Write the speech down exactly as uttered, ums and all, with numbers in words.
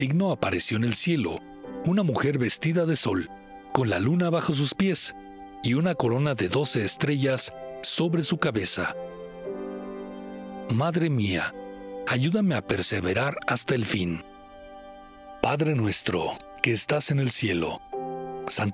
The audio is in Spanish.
signo apareció en el cielo una mujer vestida de sol, con la luna bajo sus pies y una corona de doce estrellas sobre su cabeza. Madre mía, ayúdame a perseverar hasta el fin. Padre nuestro, que estás en el cielo, santificado